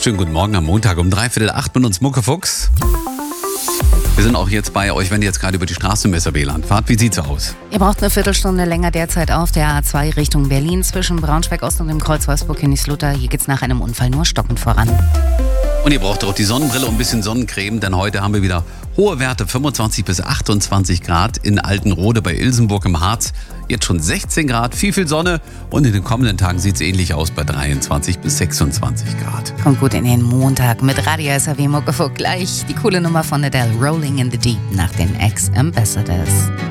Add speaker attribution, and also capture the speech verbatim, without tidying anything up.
Speaker 1: Schönen guten Morgen am Montag um dreiviertel acht mit uns Muckefuchs. Wir sind auch jetzt bei euch, wenn ihr jetzt gerade über die Straße im S R B-Land fahrt. Wie sieht's aus?
Speaker 2: Ihr braucht eine Viertelstunde länger derzeit auf der A zwei Richtung Berlin zwischen Braunschweig-Ost und dem Kreuz Wolfsburg-Königslutter. Hier geht's nach einem Unfall nur stockend voran.
Speaker 1: Und ihr braucht auch die Sonnenbrille und ein bisschen Sonnencreme, denn heute haben wir wieder hohe Werte, fünfundzwanzig bis achtundzwanzig Grad in Altenrode bei Ilsenburg im Harz. Jetzt schon sechzehn Grad, viel, viel Sonne und in den kommenden Tagen sieht es ähnlich aus bei dreiundzwanzig bis sechsundzwanzig Grad.
Speaker 2: Kommt gut in den Montag mit Radio S R W Muckefuck. Gleich die coole Nummer von Adele, Rolling in the Deep nach den Ex-Ambassadors.